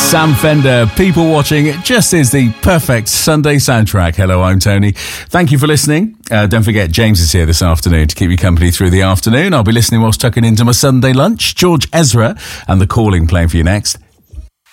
Sam Fender, People Watching, it just is the perfect Sunday soundtrack. Hello, I'm Tony. Thank you for listening. Don't forget, James is here this afternoon to keep you company through the afternoon. I'll be listening whilst tucking into my Sunday lunch. George Ezra and The Calling playing for you next.